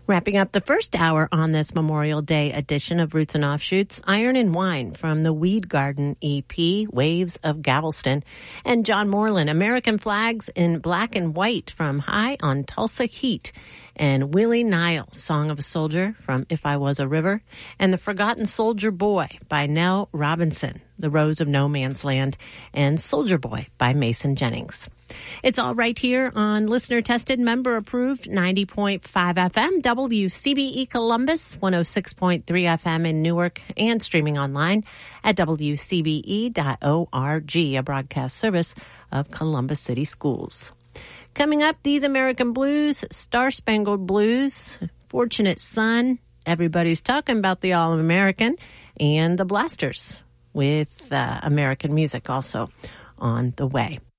Wrapping up the first hour on this Memorial Day edition of Roots and Offshoots, Iron and Wine from the Weed Garden EP, Waves of Galveston, and John Moreland, American Flags in Black and White from High on Tulsa Heat, and Willie Nile, Song of a Soldier from If I Was a River, and The Forgotten Soldier Boy by Nell Robinson, The Rose of No Man's Land, and Soldier Boy by Mason Jennings. It's all right here on listener-tested, member-approved 90.5 FM, WCBE Columbus, 106.3 FM in Newark, and streaming online at WCBE.org, a broadcast service of Columbus City Schools. Coming up, These American Blues, Star-Spangled Blues, Fortunate Son, everybody's talking about the All-American, and the Blasters with American music also on the way.